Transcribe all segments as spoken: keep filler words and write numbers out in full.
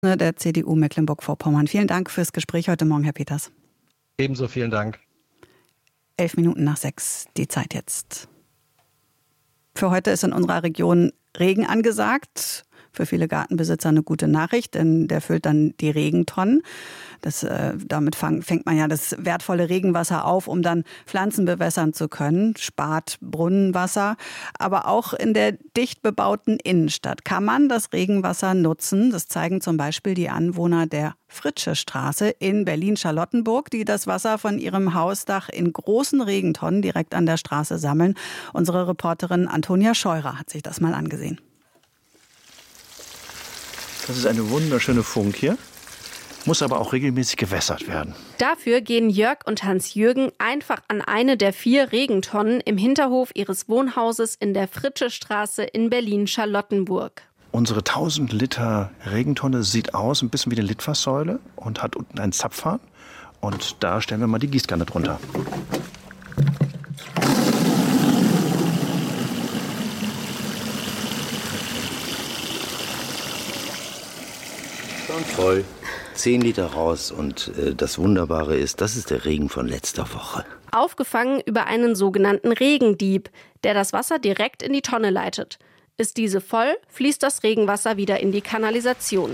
Der C D U Mecklenburg-Vorpommern. Vielen Dank fürs Gespräch heute Morgen, Herr Peters. Ebenso, vielen Dank. Elf Minuten nach sechs, die Zeit jetzt. Für heute ist in unserer Region Regen angesagt. Für viele Gartenbesitzer eine gute Nachricht, denn der füllt dann die Regentonnen. Das, äh, damit fang, fängt man ja das wertvolle Regenwasser auf, um dann Pflanzen bewässern zu können, spart Brunnenwasser. Aber auch in der dicht bebauten Innenstadt kann man das Regenwasser nutzen. Das zeigen zum Beispiel die Anwohner der Fritzsche-Straße in Berlin-Charlottenburg, die das Wasser von ihrem Hausdach in großen Regentonnen direkt an der Straße sammeln. Unsere Reporterin Antonia Scheurer hat sich das mal angesehen. Das ist eine wunderschöne Funk hier, muss aber auch regelmäßig gewässert werden. Dafür gehen Jörg und Hans-Jürgen einfach an eine der vier Regentonnen im Hinterhof ihres Wohnhauses in der Fritzsche-Straße in Berlin-Charlottenburg. Unsere tausend Liter Regentonne sieht aus ein bisschen wie eine Litfaßsäule und hat unten einen Zapfhahn. Und da stellen wir mal die Gießkanne drunter. Schon voll. Zehn Liter raus und äh, das Wunderbare ist, das ist der Regen von letzter Woche. Aufgefangen über einen sogenannten Regendieb, der das Wasser direkt in die Tonne leitet. Ist diese voll, fließt das Regenwasser wieder in die Kanalisation.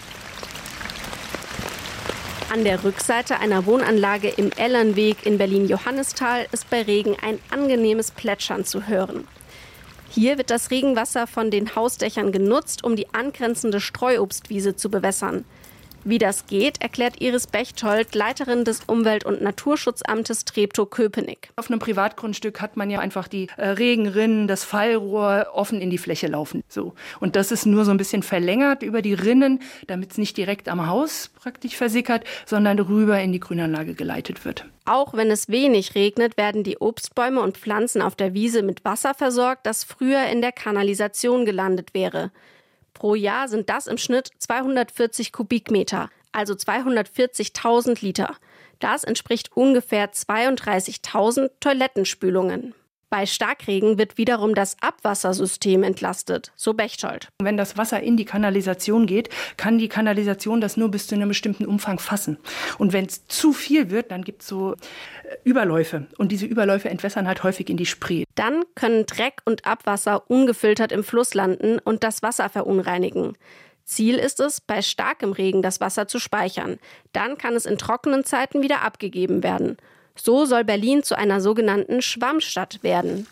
An der Rückseite einer Wohnanlage im Ellernweg in Berlin-Johannisthal ist bei Regen ein angenehmes Plätschern zu hören. Hier wird das Regenwasser von den Hausdächern genutzt, um die angrenzende Streuobstwiese zu bewässern. Wie das geht, erklärt Iris Bechtold, Leiterin des Umwelt- und Naturschutzamtes Treptow-Köpenick. Auf einem Privatgrundstück hat man ja einfach die äh, Regenrinnen, das Fallrohr offen in die Fläche laufen. So. Und das ist nur so ein bisschen verlängert über die Rinnen, damit es nicht direkt am Haus praktisch versickert, sondern rüber in die Grünanlage geleitet wird. Auch wenn es wenig regnet, werden die Obstbäume und Pflanzen auf der Wiese mit Wasser versorgt, das früher in der Kanalisation gelandet wäre. Pro Jahr sind das im Schnitt zweihundertvierzig Kubikmeter, also zweihundertvierzigtausend Liter. Das entspricht ungefähr zweiunddreißigtausend Toilettenspülungen. Bei Starkregen wird wiederum das Abwassersystem entlastet, so Bechtold. Wenn das Wasser in die Kanalisation geht, kann die Kanalisation das nur bis zu einem bestimmten Umfang fassen. Und wenn es zu viel wird, dann gibt es so Überläufe. Und diese Überläufe entwässern halt häufig in die Spree. Dann können Dreck und Abwasser ungefiltert im Fluss landen und das Wasser verunreinigen. Ziel ist es, bei starkem Regen das Wasser zu speichern. Dann kann es in trockenen Zeiten wieder abgegeben werden. So soll Berlin zu einer sogenannten Schwammstadt werden.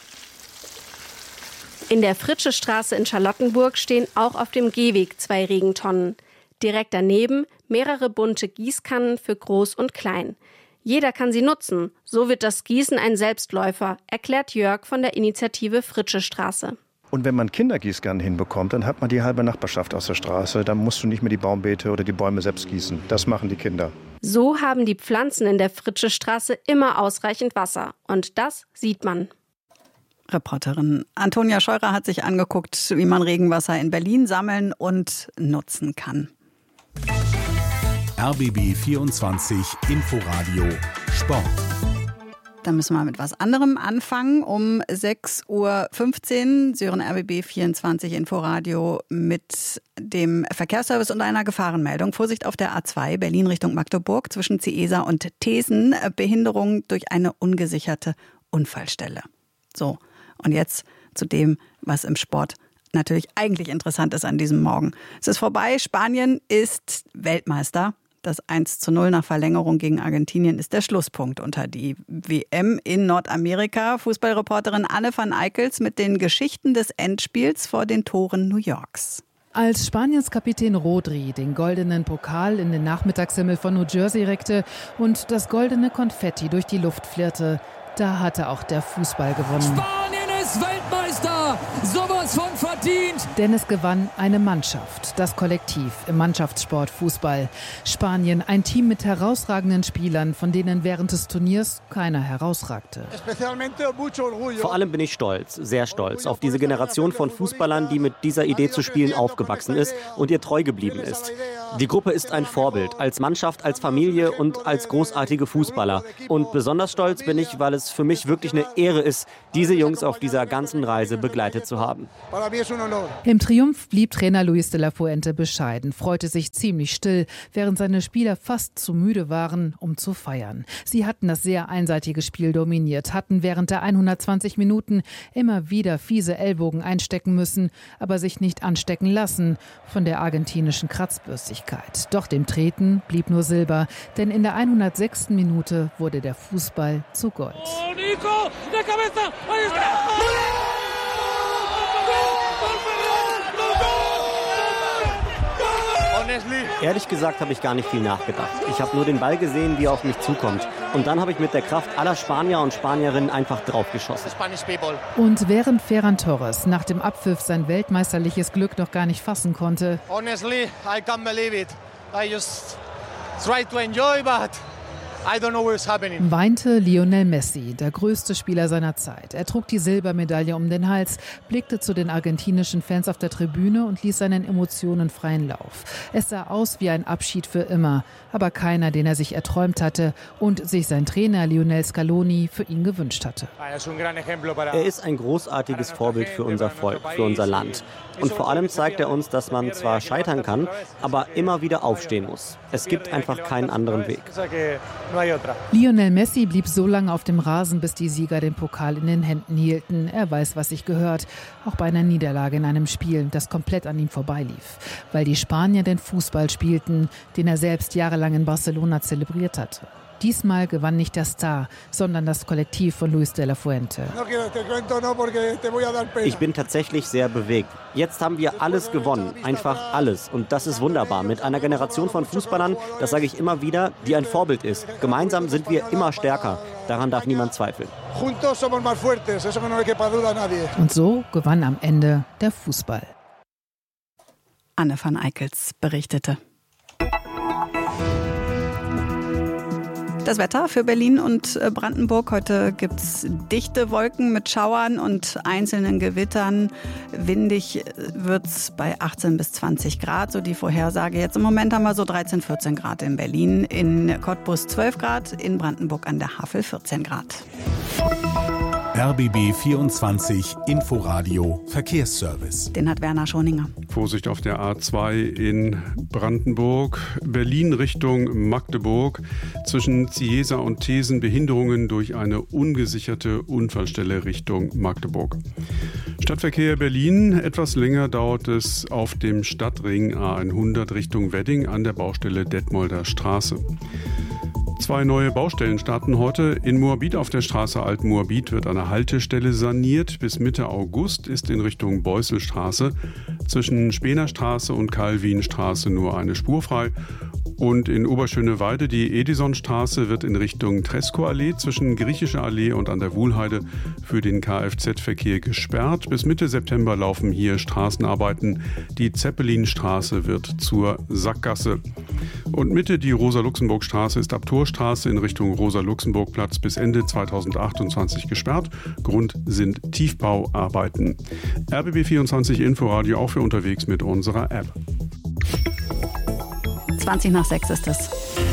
In der Fritzsche-Straße in Charlottenburg stehen auch auf dem Gehweg zwei Regentonnen. Direkt daneben mehrere bunte Gießkannen für Groß und Klein. Jeder kann sie nutzen. So wird das Gießen ein Selbstläufer, erklärt Jörg von der Initiative Fritzsche-Straße. Und wenn man Kindergießkannen hinbekommt, dann hat man die halbe Nachbarschaft aus der Straße. Dann musst du nicht mehr die Baumbeete oder die Bäume selbst gießen. Das machen die Kinder. So haben die Pflanzen in der Fritzsche-Straße immer ausreichend Wasser. Und das sieht man. Reporterin Antonia Scheurer hat sich angeguckt, wie man Regenwasser in Berlin sammeln und nutzen kann. R B B vierundzwanzig Inforadio Sport. Da müssen wir mit was anderem anfangen. Um sechs Uhr fünfzehn, Sie hören R B B vierundzwanzig Inforadio mit dem Verkehrsservice und einer Gefahrenmeldung. Vorsicht auf der A zwei, Berlin Richtung Magdeburg, zwischen Ciesa und Thesen. Behinderung durch eine ungesicherte Unfallstelle. So, und jetzt zu dem, was im Sport natürlich eigentlich interessant ist an diesem Morgen. Es ist vorbei, Spanien ist Weltmeister. Das eins zu null nach Verlängerung gegen Argentinien ist der Schlusspunkt unter die W M in Nordamerika. Fußballreporterin Anne van Eickels mit den Geschichten des Endspiels vor den Toren New Yorks. Als Spaniens Kapitän Rodri den goldenen Pokal in den Nachmittagshimmel von New Jersey reckte und das goldene Konfetti durch die Luft flirrte, da hatte auch der Fußball gewonnen. Spanien ist Weltmeister! Sowas von verdient! Denn es gewann eine Mannschaft, das Kollektiv im Mannschaftssport Fußball. Spanien, ein Team mit herausragenden Spielern, von denen während des Turniers keiner herausragte. Vor allem bin ich stolz, sehr stolz auf diese Generation von Fußballern, die mit dieser Idee zu spielen aufgewachsen ist und ihr treu geblieben ist. Die Gruppe ist ein Vorbild, als Mannschaft, als Familie und als großartige Fußballer. Und besonders stolz bin ich, weil es für mich wirklich eine Ehre ist, diese Jungs auf dieser ganzen Reise begleitet zu haben. Im Triumph blieb Trainer Luis de la Fuente bescheiden, freute sich ziemlich still, während seine Spieler fast zu müde waren, um zu feiern. Sie hatten das sehr einseitige Spiel dominiert, hatten während der hundertzwanzig Minuten immer wieder fiese Ellbogen einstecken müssen, aber sich nicht anstecken lassen von der argentinischen Kratzbürstigkeit. Doch dem Treten blieb nur Silber, denn in der hundertsechsten Minute wurde der Fußball zu Gold. Oh, Nico, de cabeza, ahí está! Ehrlich gesagt habe ich gar nicht viel nachgedacht. Ich habe nur den Ball gesehen, wie er auf mich zukommt. Und dann habe ich mit der Kraft aller Spanier und Spanierinnen einfach draufgeschossen. Und während Ferran Torres nach dem Abpfiff sein weltmeisterliches Glück noch gar nicht fassen konnte, Honestly, I can't believe it. I just try to enjoy, but I don't know what's happening. weinte Lionel Messi, der größte Spieler seiner Zeit. Er trug die Silbermedaille um den Hals, blickte zu den argentinischen Fans auf der Tribüne und ließ seinen Emotionen freien Lauf. Es sah aus wie ein Abschied für immer, aber keiner, den er sich erträumt hatte und sich sein Trainer Lionel Scaloni für ihn gewünscht hatte. Er ist ein großartiges Vorbild für unser Volk, für unser Land. Und vor allem zeigt er uns, dass man zwar scheitern kann, aber immer wieder aufstehen muss. Es gibt einfach keinen anderen Weg. Lionel Messi blieb so lange auf dem Rasen, bis die Sieger den Pokal in den Händen hielten. Er weiß, was sich gehört, auch bei einer Niederlage in einem Spiel, das komplett an ihm vorbeilief. Weil die Spanier den Fußball spielten, den er selbst jahrelang in Barcelona zelebriert hatte. Diesmal gewann nicht der Star, sondern das Kollektiv von Luis de la Fuente. Ich bin tatsächlich sehr bewegt. Jetzt haben wir alles gewonnen, einfach alles. Und das ist wunderbar. Mit einer Generation von Fußballern, das sage ich immer wieder, die ein Vorbild ist. Gemeinsam sind wir immer stärker. Daran darf niemand zweifeln. Und so gewann am Ende der Fußball. Anne van Eickels berichtete. Das Wetter für Berlin und Brandenburg. Heute gibt es dichte Wolken mit Schauern und einzelnen Gewittern. Windig wird es bei achtzehn bis zwanzig Grad, so die Vorhersage. Jetzt im Moment haben wir so dreizehn, vierzehn Grad in Berlin, in Cottbus zwölf Grad, in Brandenburg an der Havel vierzehn Grad. R B B vierundzwanzig Inforadio Verkehrsservice. Den hat Werner Schoninger. Vorsicht auf der A zwei in Brandenburg, Berlin Richtung Magdeburg. Zwischen Ciesa und Thesen Behinderungen durch eine ungesicherte Unfallstelle Richtung Magdeburg. Stadtverkehr Berlin. Etwas länger dauert es auf dem Stadtring A hundert Richtung Wedding an der Baustelle Detmolder Straße. Zwei neue Baustellen starten heute. In Moabit auf der Straße Alt-Moabit wird eine Haltestelle saniert. Bis Mitte August ist in Richtung Beusselstraße zwischen Spenerstraße und Calvinstraße nur eine Spur frei. Und in Oberschöneweide die Edisonstraße wird in Richtung Tresco-Allee zwischen Griechische Allee und an der Wuhlheide für den Kfz-Verkehr gesperrt. Bis Mitte September laufen hier Straßenarbeiten. Die Zeppelinstraße wird zur Sackgasse. Und Mitte die Rosa-Luxemburg-Straße ist ab Torstraße in Richtung Rosa-Luxemburg-Platz bis Ende zweitausendachtundzwanzig gesperrt. Grund sind Tiefbauarbeiten. R B B vierundzwanzig Inforadio auch für unterwegs mit unserer App. zwanzig nach sechs ist es.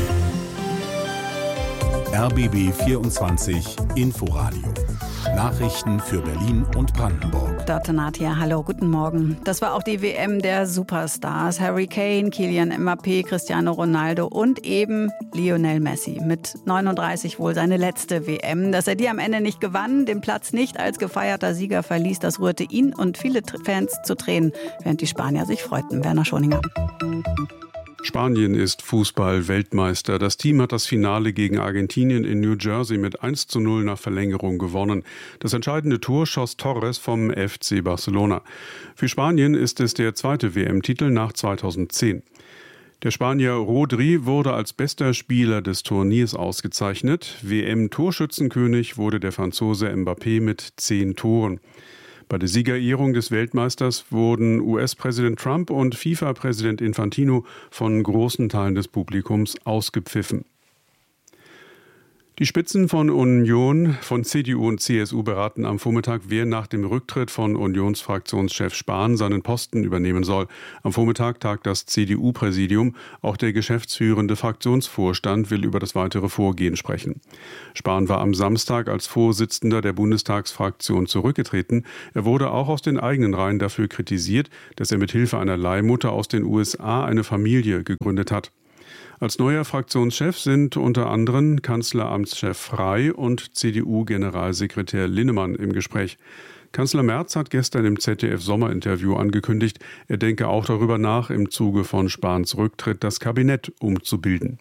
R B B vierundzwanzig Inforadio. Nachrichten für Berlin und Brandenburg. Dörte Nathia, hallo, guten Morgen. Das war auch die W M der Superstars. Harry Kane, Kylian Mbappé, Cristiano Ronaldo und eben Lionel Messi. Mit neununddreißig wohl seine letzte W M. Dass er die am Ende nicht gewann, den Platz nicht als gefeierter Sieger verließ, das rührte ihn und viele Fans zu Tränen, während die Spanier sich freuten. Werner Schoninger. Spanien ist Fußball-Weltmeister. Das Team hat das Finale gegen Argentinien in New Jersey mit eins zu null nach Verlängerung gewonnen. Das entscheidende Tor schoss Torres vom F C Barcelona. Für Spanien ist es der zweite W M-Titel nach zweitausendzehn. Der Spanier Rodri wurde als bester Spieler des Turniers ausgezeichnet. W M-Torschützenkönig wurde der Franzose Mbappé mit zehn Toren. Bei der Siegerehrung des Weltmeisters wurden U S-Präsident Trump und FIFA-Präsident Infantino von großen Teilen des Publikums ausgepfiffen. Die Spitzen von Union, von C D U und C S U beraten am Vormittag, wer nach dem Rücktritt von Unionsfraktionschef Spahn seinen Posten übernehmen soll. Am Vormittag tagt das C D U-Präsidium. Auch der geschäftsführende Fraktionsvorstand will über das weitere Vorgehen sprechen. Spahn war am Samstag als Vorsitzender der Bundestagsfraktion zurückgetreten. Er wurde auch aus den eigenen Reihen dafür kritisiert, dass er mit Hilfe einer Leihmutter aus den U S A eine Familie gegründet hat. Als neuer Fraktionschef sind unter anderem Kanzleramtschef Frey und C D U-Generalsekretär Linnemann im Gespräch. Kanzler Merz hat gestern im Z D F-Sommerinterview angekündigt, er denke auch darüber nach, im Zuge von Spahns Rücktritt das Kabinett umzubilden.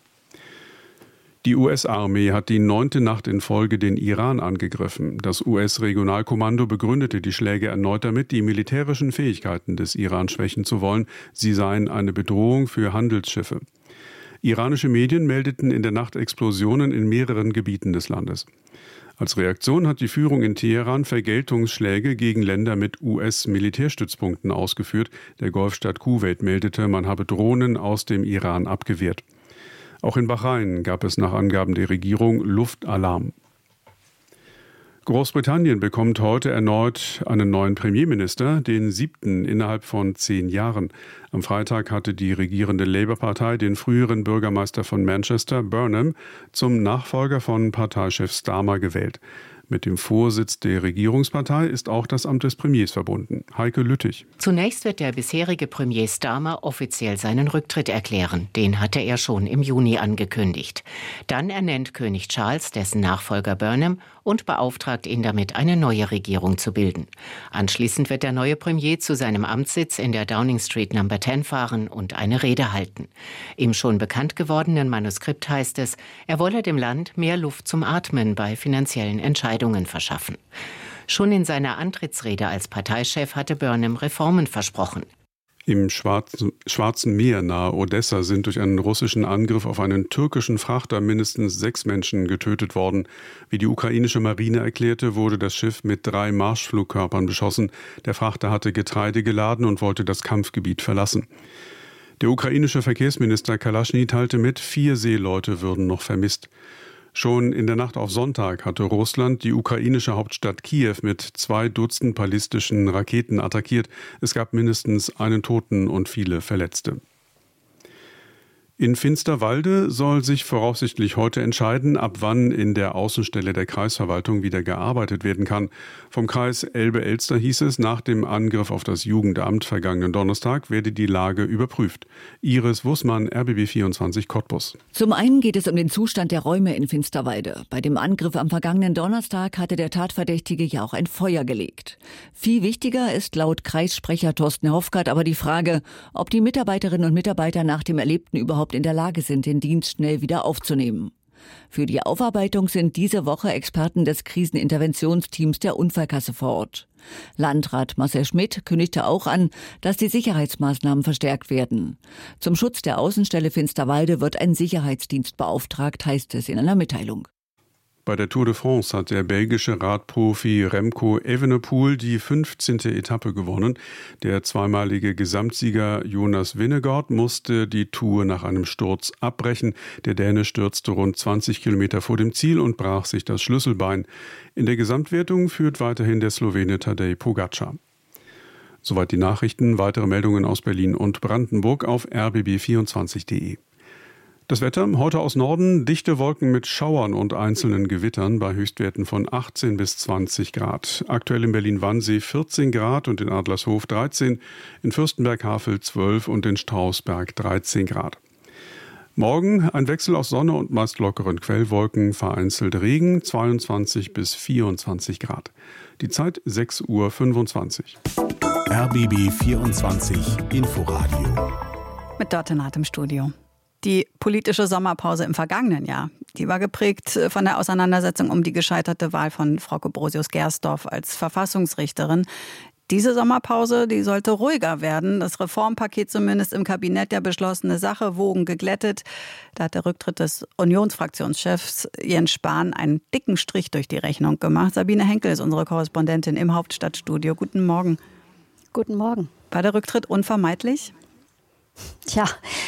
Die U S-Armee hat die neunte Nacht in Folge den Iran angegriffen. Das U S-Regionalkommando begründete die Schläge erneut damit, die militärischen Fähigkeiten des Iran schwächen zu wollen. Sie seien eine Bedrohung für Handelsschiffe. Iranische Medien meldeten in der Nacht Explosionen in mehreren Gebieten des Landes. Als Reaktion hat die Führung in Teheran Vergeltungsschläge gegen Länder mit U S-Militärstützpunkten ausgeführt. Der Golfstaat Kuwait meldete, man habe Drohnen aus dem Iran abgewehrt. Auch in Bahrain gab es nach Angaben der Regierung Luftalarm. Großbritannien bekommt heute erneut einen neuen Premierminister, den siebten innerhalb von zehn Jahren. Am Freitag hatte die regierende Labour-Partei den früheren Bürgermeister von Manchester, Burnham, zum Nachfolger von Parteichef Starmer gewählt. Mit dem Vorsitz der Regierungspartei ist auch das Amt des Premiers verbunden. Heike Lüttich. Zunächst wird der bisherige Premier Starmer offiziell seinen Rücktritt erklären. Den hatte er schon im Juni angekündigt. Dann ernennt König Charles dessen Nachfolger Burnham und beauftragt ihn damit, eine neue Regierung zu bilden. Anschließend wird der neue Premier zu seinem Amtssitz in der Downing Street Number zehn fahren und eine Rede halten. Im schon bekannt gewordenen Manuskript heißt es, er wolle dem Land mehr Luft zum Atmen bei finanziellen Entscheidungen verschaffen. Schon in seiner Antrittsrede als Parteichef hatte Burnham Reformen versprochen. Im Schwarzen, Schwarzen Meer nahe Odessa sind durch einen russischen Angriff auf einen türkischen Frachter mindestens sechs Menschen getötet worden. Wie die ukrainische Marine erklärte, wurde das Schiff mit drei Marschflugkörpern beschossen. Der Frachter hatte Getreide geladen und wollte das Kampfgebiet verlassen. Der ukrainische Verkehrsminister Kalaschny teilte mit, vier Seeleute würden noch vermisst. Schon in der Nacht auf Sonntag hatte Russland die ukrainische Hauptstadt Kiew mit zwei Dutzend ballistischen Raketen attackiert. Es gab mindestens einen Toten und viele Verletzte. In Finsterwalde soll sich voraussichtlich heute entscheiden, ab wann in der Außenstelle der Kreisverwaltung wieder gearbeitet werden kann. Vom Kreis Elbe-Elster hieß es, nach dem Angriff auf das Jugendamt vergangenen Donnerstag werde die Lage überprüft. Iris Wussmann, R B B vierundzwanzig Cottbus. Zum einen geht es um den Zustand der Räume in Finsterwalde. Bei dem Angriff am vergangenen Donnerstag hatte der Tatverdächtige ja auch ein Feuer gelegt. Viel wichtiger ist laut Kreissprecher Thorsten Hofgart aber die Frage, ob die Mitarbeiterinnen und Mitarbeiter nach dem Erlebten überhaupt in der Lage sind, den Dienst schnell wieder aufzunehmen. Für die Aufarbeitung sind diese Woche Experten des Kriseninterventionsteams der Unfallkasse vor Ort. Landrat Marcel Schmidt kündigte auch an, dass die Sicherheitsmaßnahmen verstärkt werden. Zum Schutz der Außenstelle Finsterwalde wird ein Sicherheitsdienst beauftragt, heißt es in einer Mitteilung. Bei der Tour de France hat der belgische Radprofi Remco Evenepoel die fünfzehnte Etappe gewonnen. Der zweimalige Gesamtsieger Jonas Vingegaard musste die Tour nach einem Sturz abbrechen. Der Däne stürzte rund zwanzig Kilometer vor dem Ziel und brach sich das Schlüsselbein. In der Gesamtwertung führt weiterhin der Slowene Tadej Pogačar. Soweit die Nachrichten. Weitere Meldungen aus Berlin und Brandenburg auf r b b vierundzwanzig punkt de. Das Wetter heute aus Norden, dichte Wolken mit Schauern und einzelnen Gewittern bei Höchstwerten von achtzehn bis zwanzig Grad. Aktuell in Berlin-Wannsee vierzehn Grad und in Adlershof dreizehn, in Fürstenberg-Havel zwölf und in Strausberg dreizehn Grad. Morgen ein Wechsel aus Sonne und meist lockeren Quellwolken, vereinzelt Regen, zweiundzwanzig bis vierundzwanzig Grad. Die Zeit sechs Uhr fünfundzwanzig. R B B vierundzwanzig Inforadio. Mit Dörte Naht im Studio. Die politische Sommerpause im vergangenen Jahr, die war geprägt von der Auseinandersetzung um die gescheiterte Wahl von Frauke Brosius-Gersdorf als Verfassungsrichterin. Diese Sommerpause, die sollte ruhiger werden. Das Reformpaket zumindest im Kabinett, der beschlossene Sache, Wogen geglättet. Da hat der Rücktritt des Unionsfraktionschefs Jens Spahn einen dicken Strich durch die Rechnung gemacht. Sabine Henkel ist unsere Korrespondentin im Hauptstadtstudio. Guten Morgen. Guten Morgen. War der Rücktritt unvermeidlich? Tja,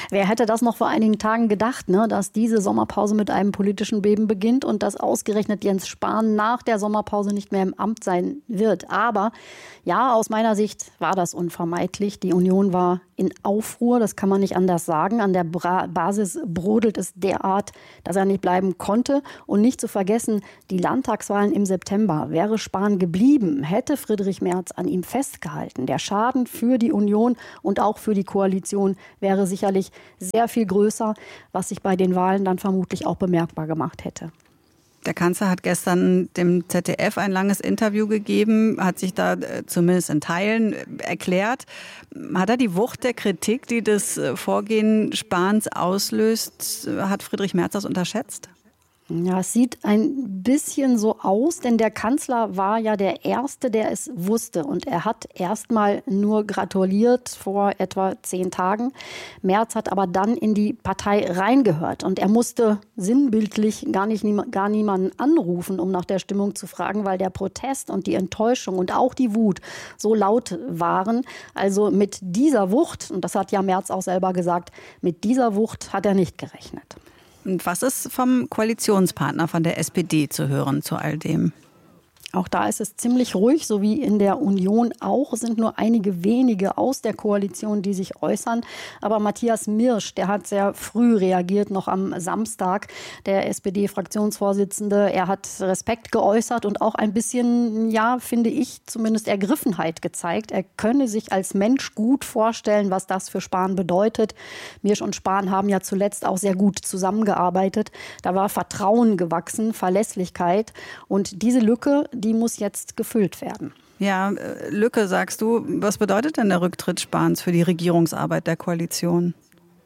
Wer hätte das noch vor einigen Tagen gedacht, ne? Dass diese Sommerpause mit einem politischen Beben beginnt und dass ausgerechnet Jens Spahn nach der Sommerpause nicht mehr im Amt sein wird. Aber ja, aus meiner Sicht war das unvermeidlich. Die Union war in Aufruhr, das kann man nicht anders sagen. An der Bra- Basis brodelt es derart, dass er nicht bleiben konnte. Und nicht zu vergessen, die Landtagswahlen im September. Wäre Spahn geblieben, hätte Friedrich Merz an ihm festgehalten. Der Schaden für die Union und auch für die Koalition wäre sicherlich sehr viel größer, was sich bei den Wahlen dann vermutlich auch bemerkbar gemacht hätte. Der Kanzler hat gestern dem Z D F ein langes Interview gegeben, hat sich da zumindest in Teilen erklärt. Hat er die Wucht der Kritik, die das Vorgehen Spahns auslöst, hat Friedrich Merz das unterschätzt? Ja, es sieht ein bisschen so aus, denn der Kanzler war ja der Erste, der es wusste. Und er hat erstmal nur gratuliert vor etwa zehn Tagen. Merz hat aber dann in die Partei reingehört. Und er musste sinnbildlich gar nicht gar niemanden anrufen, um nach der Stimmung zu fragen, weil der Protest und die Enttäuschung und auch die Wut so laut waren. Also mit dieser Wucht, und das hat ja Merz auch selber gesagt, mit dieser Wucht hat er nicht gerechnet. Und was ist vom Koalitionspartner von der S P D zu hören zu all dem? Auch da ist es ziemlich ruhig, so wie in der Union auch. Es sind nur einige wenige aus der Koalition, die sich äußern. Aber Matthias Mirsch, der hat sehr früh reagiert, noch am Samstag, der S P D-Fraktionsvorsitzende. Er hat Respekt geäußert und auch ein bisschen, ja, finde ich, zumindest Ergriffenheit gezeigt. Er könne sich als Mensch gut vorstellen, was das für Spahn bedeutet. Mirsch und Spahn haben ja zuletzt auch sehr gut zusammengearbeitet. Da war Vertrauen gewachsen, Verlässlichkeit. Und diese Lücke, die muss jetzt gefüllt werden. Ja, Lücke, sagst du. Was bedeutet denn der Rücktritt Spahns für die Regierungsarbeit der Koalition?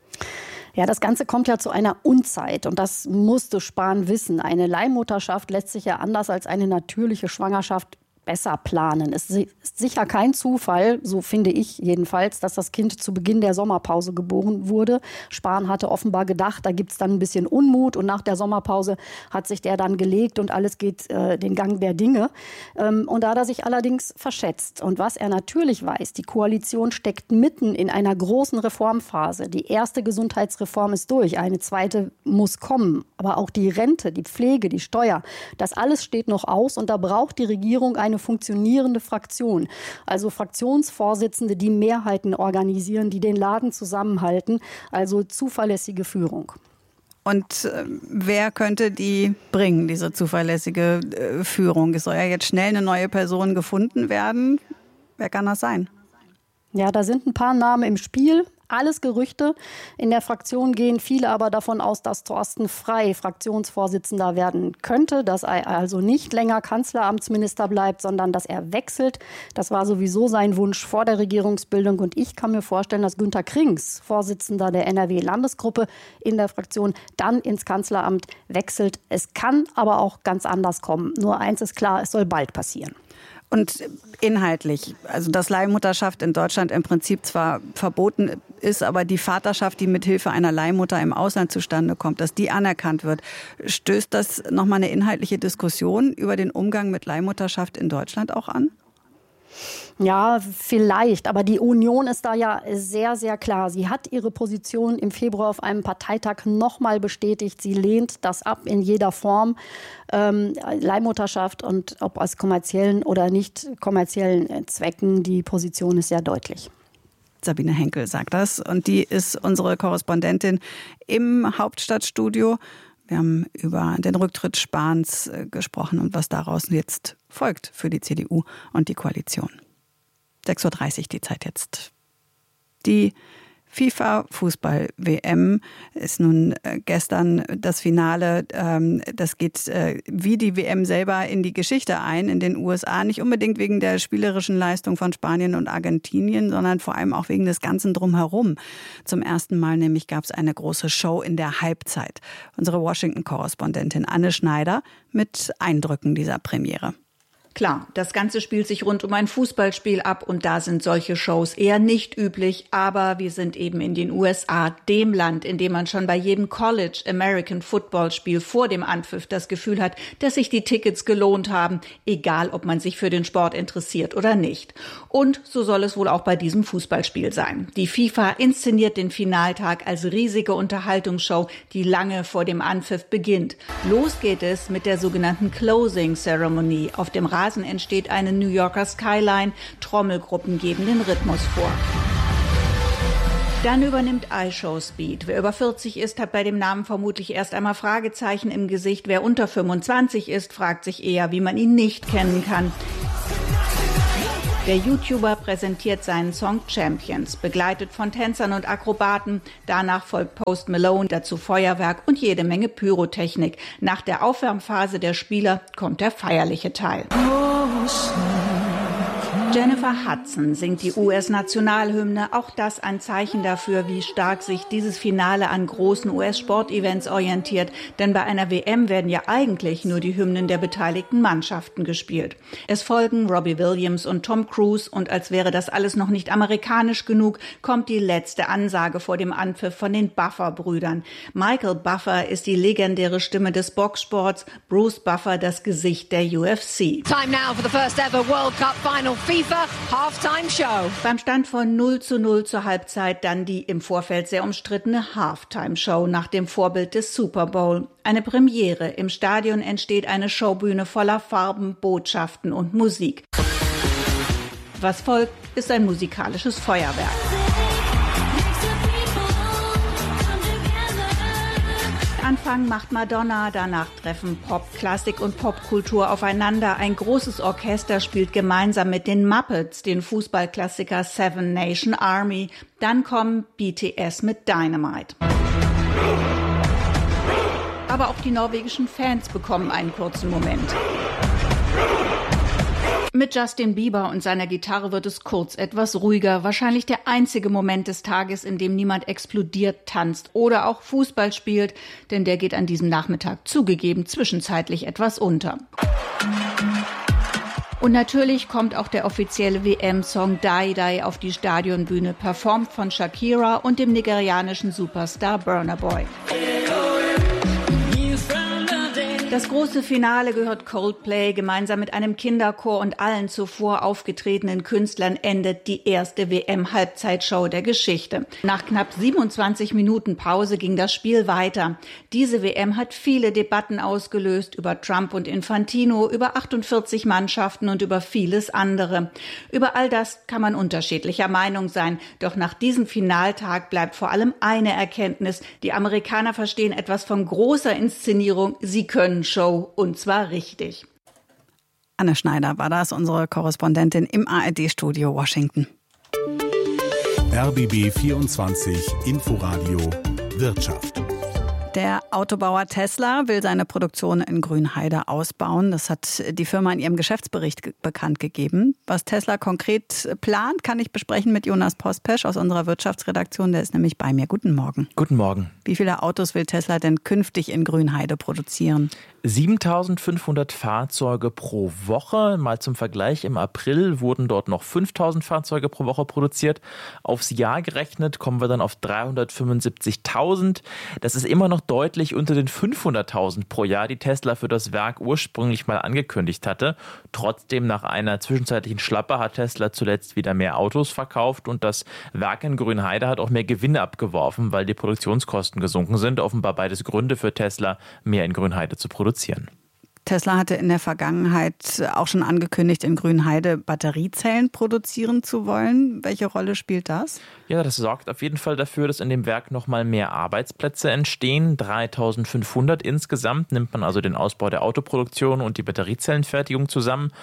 Ja, das Ganze kommt ja zu einer Unzeit und das musste Spahn wissen. Eine Leihmutterschaft lässt sich ja anders als eine natürliche Schwangerschaft besser planen. Es ist sicher kein Zufall, so finde ich jedenfalls, dass das Kind zu Beginn der Sommerpause geboren wurde. Spahn hatte offenbar gedacht, da gibt es dann ein bisschen Unmut und nach der Sommerpause hat sich der dann gelegt und alles geht äh, den Gang der Dinge. Ähm, und da hat er sich allerdings verschätzt. Und was er natürlich weiß, die Koalition steckt mitten in einer großen Reformphase. Die erste Gesundheitsreform ist durch, eine zweite muss kommen. Aber auch die Rente, die Pflege, die Steuer, das alles steht noch aus und da braucht die Regierung eine funktionierende Fraktion. Also Fraktionsvorsitzende, die Mehrheiten organisieren, die den Laden zusammenhalten. Also zuverlässige Führung. Und äh, wer könnte die bringen, diese zuverlässige äh, Führung? Es soll ja jetzt schnell eine neue Person gefunden werden. Wer kann das sein? Ja, da sind ein paar Namen im Spiel. Alles Gerüchte. In der Fraktion gehen viele aber davon aus, dass Thorsten Frey Fraktionsvorsitzender werden könnte, dass er also nicht länger Kanzleramtsminister bleibt, sondern dass er wechselt. Das war sowieso sein Wunsch vor der Regierungsbildung. Und ich kann mir vorstellen, dass Günter Krings, Vorsitzender der N R W-Landesgruppe in der Fraktion, dann ins Kanzleramt wechselt. Es kann aber auch ganz anders kommen. Nur eins ist klar, es soll bald passieren. Und inhaltlich, also dass Leihmutterschaft in Deutschland im Prinzip zwar verboten ist, aber die Vaterschaft, die mit Hilfe einer Leihmutter im Ausland zustande kommt, dass die anerkannt wird, stößt das nochmal eine inhaltliche Diskussion über den Umgang mit Leihmutterschaft in Deutschland auch an? Ja, vielleicht. Aber die Union ist da ja sehr, sehr klar. Sie hat ihre Position im Februar auf einem Parteitag nochmal bestätigt. Sie lehnt das ab in jeder Form. Ähm, Leihmutterschaft und ob aus kommerziellen oder nicht kommerziellen Zwecken. Die Position ist sehr deutlich. Sabine Henkel sagt das. Und die ist unsere Korrespondentin im Hauptstadtstudio. Wir haben über den Rücktritt Spahns gesprochen und was daraus jetzt folgt für die C D U und die Koalition. sechs Uhr dreißig die Zeit jetzt. Die FIFA-Fußball-W M ist nun gestern das Finale. Das geht wie die W M selber in die Geschichte ein in den U S A. Nicht unbedingt wegen der spielerischen Leistung von Spanien und Argentinien, sondern vor allem auch wegen des Ganzen drumherum. Zum ersten Mal nämlich gab es eine große Show in der Halbzeit. Unsere Washington-Korrespondentin Anne Schneider mit Eindrücken dieser Premiere. Klar, das Ganze spielt sich rund um ein Fußballspiel ab und da sind solche Shows eher nicht üblich, aber wir sind eben in den U S A, dem Land, in dem man schon bei jedem College American Football Spiel vor dem Anpfiff das Gefühl hat, dass sich die Tickets gelohnt haben, egal ob man sich für den Sport interessiert oder nicht. Und so soll es wohl auch bei diesem Fußballspiel sein. Die FIFA inszeniert den Finaltag als riesige Unterhaltungsshow, die lange vor dem Anpfiff beginnt. Los geht es mit der sogenannten Closing Ceremony. Auf dem Rasen entsteht eine New Yorker Skyline, Trommelgruppen geben den Rhythmus vor. Dann übernimmt iShow Speed. Wer über vierzig ist, hat bei dem Namen vermutlich erst einmal Fragezeichen im Gesicht. Wer unter fünfundzwanzig ist, fragt sich eher, wie man ihn nicht kennen kann. Der YouTuber präsentiert seinen Song Champions, begleitet von Tänzern und Akrobaten. Danach folgt Post Malone, dazu Feuerwerk und jede Menge Pyrotechnik. Nach der Aufwärmphase der Spieler kommt der feierliche Teil. Jennifer Hudson singt die U S-Nationalhymne, auch das ein Zeichen dafür, wie stark sich dieses Finale an großen U S-Sportevents orientiert. Denn bei einer W M werden ja eigentlich nur die Hymnen der beteiligten Mannschaften gespielt. Es folgen Robbie Williams und Tom Cruise und als wäre das alles noch nicht amerikanisch genug, kommt die letzte Ansage vor dem Anpfiff von den Buffer-Brüdern. Michael Buffer ist die legendäre Stimme des Boxsports, Bruce Buffer das Gesicht der U F C. Time now for the first ever World Cup final. FIFA Halftime Show. Beim Stand von null zu null zur Halbzeit dann die im Vorfeld sehr umstrittene Halftime Show nach dem Vorbild des Super Bowl. Eine Premiere. Im Stadion entsteht eine Showbühne voller Farben, Botschaften und Musik. Was folgt, ist ein musikalisches Feuerwerk. Anfang macht Madonna, danach treffen Pop, Klassik und Popkultur aufeinander. Ein großes Orchester spielt gemeinsam mit den Muppets den Fußballklassiker Seven Nation Army. Dann kommen B T S mit Dynamite. Aber auch die norwegischen Fans bekommen einen kurzen Moment. Mit Justin Bieber und seiner Gitarre wird es kurz etwas ruhiger. Wahrscheinlich der einzige Moment des Tages, in dem niemand explodiert, tanzt oder auch Fußball spielt, denn der geht an diesem Nachmittag zugegeben zwischenzeitlich etwas unter. Und natürlich kommt auch der offizielle W M-Song Die Die auf die Stadionbühne, performt von Shakira und dem nigerianischen Superstar Burna Boy. Das große Finale gehört Coldplay. Gemeinsam mit einem Kinderchor und allen zuvor aufgetretenen Künstlern endet die erste W M-Halbzeitshow der Geschichte. Nach knapp siebenundzwanzig Minuten Pause ging das Spiel weiter. Diese W M hat viele Debatten ausgelöst über Trump und Infantino, über achtundvierzig Mannschaften und über vieles andere. Über all das kann man unterschiedlicher Meinung sein. Doch nach diesem Finaltag bleibt vor allem eine Erkenntnis. Die Amerikaner verstehen etwas von großer Inszenierung. Sie können Show und zwar richtig. Anne Schneider war das, unsere Korrespondentin im A R D-Studio Washington. R B B vierundzwanzig Inforadio Wirtschaft. Der Autobauer Tesla will seine Produktion in Grünheide ausbauen. Das hat die Firma in ihrem Geschäftsbericht ge- bekannt gegeben. Was Tesla konkret plant, kann ich besprechen mit Jonas Pospesch aus unserer Wirtschaftsredaktion. Der ist nämlich bei mir. Guten Morgen. Guten Morgen. Wie viele Autos will Tesla denn künftig in Grünheide produzieren? siebentausendfünfhundert Fahrzeuge pro Woche. Mal zum Vergleich, im April wurden dort noch fünftausend Fahrzeuge pro Woche produziert. Aufs Jahr gerechnet kommen wir dann auf dreihundertfünfundsiebzigtausend. Das ist immer noch deutlich unter den fünfhunderttausend pro Jahr, die Tesla für das Werk ursprünglich mal angekündigt hatte. Trotzdem, nach einer zwischenzeitlichen Schlappe hat Tesla zuletzt wieder mehr Autos verkauft und das Werk in Grünheide hat auch mehr Gewinne abgeworfen, weil die Produktionskosten gesunken sind. Offenbar beides Gründe für Tesla, mehr in Grünheide zu produzieren. Tesla hatte in der Vergangenheit auch schon angekündigt, in Grünheide Batteriezellen produzieren zu wollen. Welche Rolle spielt das? Ja, das sorgt auf jeden Fall dafür, dass in dem Werk nochmal mehr Arbeitsplätze entstehen. dreitausendfünfhundert insgesamt nimmt man also den Ausbau der Autoproduktion und die Batteriezellenfertigung zusammen.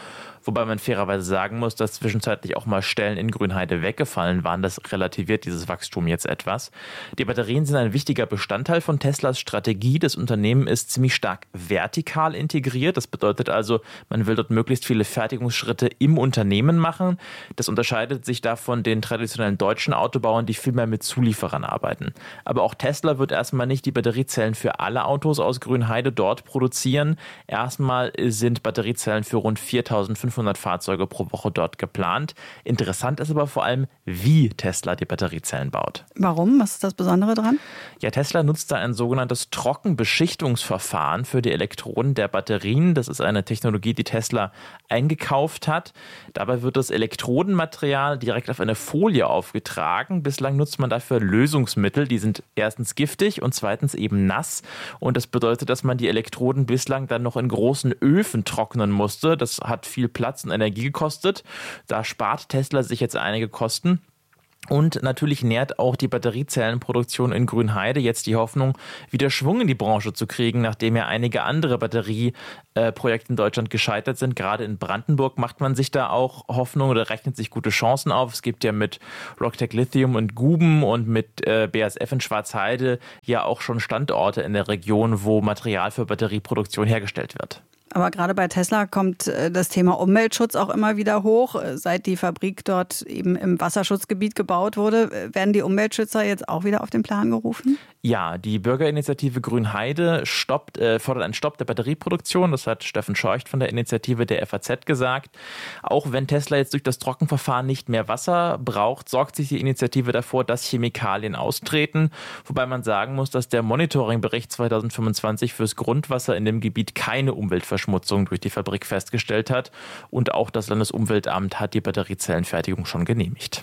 Wobei man fairerweise sagen muss, dass zwischenzeitlich auch mal Stellen in Grünheide weggefallen waren. Das relativiert dieses Wachstum jetzt etwas. Die Batterien sind ein wichtiger Bestandteil von Teslas Strategie. Das Unternehmen ist ziemlich stark vertikal integriert. Das bedeutet also, man will dort möglichst viele Fertigungsschritte im Unternehmen machen. Das unterscheidet sich da von den traditionellen deutschen Autobauern, die viel mehr mit Zulieferern arbeiten. Aber auch Tesla wird erstmal nicht die Batteriezellen für alle Autos aus Grünheide dort produzieren. Erstmal sind Batteriezellen für rund viertausendfünfhundert Fahrzeuge pro Woche dort geplant. Interessant ist aber vor allem, wie Tesla die Batteriezellen baut. Warum? Was ist das Besondere dran? Ja, Tesla nutzt da ein sogenanntes Trockenbeschichtungsverfahren für die Elektroden der Batterien. Das ist eine Technologie, die Tesla eingekauft hat. Dabei wird das Elektrodenmaterial direkt auf eine Folie aufgetragen. Bislang nutzt man dafür Lösungsmittel, die sind erstens giftig und zweitens eben nass. Und das bedeutet, dass man die Elektroden bislang dann noch in großen Öfen trocknen musste. Das hat viel Platz und Energie gekostet. Da spart Tesla sich jetzt einige Kosten. Und natürlich nährt auch die Batteriezellenproduktion in Grünheide jetzt die Hoffnung, wieder Schwung in die Branche zu kriegen, nachdem ja einige andere Batterieprojekte in Deutschland gescheitert sind. Gerade in Brandenburg macht man sich da auch Hoffnung oder rechnet sich gute Chancen auf. Es gibt ja mit Rocktech Lithium und Guben und mit äh, B A S F in Schwarzheide ja auch schon Standorte in der Region, wo Material für Batterieproduktion hergestellt wird. Aber gerade bei Tesla kommt das Thema Umweltschutz auch immer wieder hoch. Seit die Fabrik dort eben im Wasserschutzgebiet gebaut wurde, werden die Umweltschützer jetzt auch wieder auf den Plan gerufen? Ja, die Bürgerinitiative Grünheide stoppt, äh, fordert einen Stopp der Batterieproduktion. Das hat Steffen Scheucht von der Initiative der F A Z gesagt. Auch wenn Tesla jetzt durch das Trockenverfahren nicht mehr Wasser braucht, sorgt sich die Initiative davor, dass Chemikalien austreten. Wobei man sagen muss, dass der Monitoringbericht zweitausendfünfundzwanzig fürs Grundwasser in dem Gebiet keine Umweltverschmutzung durch die Fabrik festgestellt hat. Und auch das Landesumweltamt hat die Batteriezellenfertigung schon genehmigt.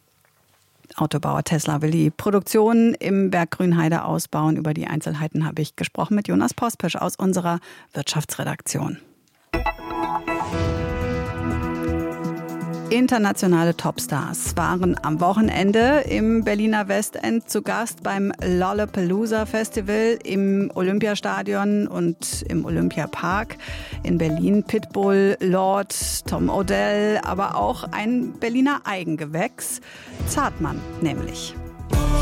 Autobauer Tesla will die Produktion im Werk Grünheide ausbauen. Über die Einzelheiten habe ich gesprochen mit Jonas Pospisch aus unserer Wirtschaftsredaktion. Internationale Topstars waren am Wochenende im Berliner Westend zu Gast beim Lollapalooza Festival im Olympiastadion und im Olympiapark in Berlin. Pitbull, Lord, Tom Odell, aber auch ein Berliner Eigengewächs, Zartmann nämlich.